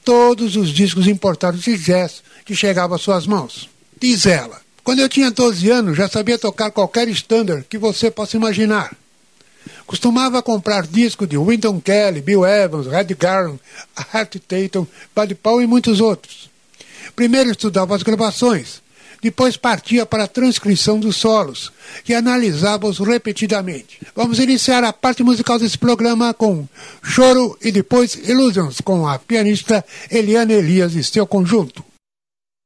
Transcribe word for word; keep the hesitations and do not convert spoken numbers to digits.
todos os discos importados de jazz que chegavam às suas mãos. Diz ela: quando eu tinha doze anos, já sabia tocar qualquer standard que você possa imaginar. Costumava comprar discos de Wynton Kelly, Bill Evans, Red Garland, Art Tatum, Buddy Powell e muitos outros. Primeiro estudava as gravações, depois partia para a transcrição dos solos e analisava-os repetidamente. Vamos iniciar a parte musical desse programa com Choro e depois Illusions, com a pianista Eliane Elias e seu conjunto.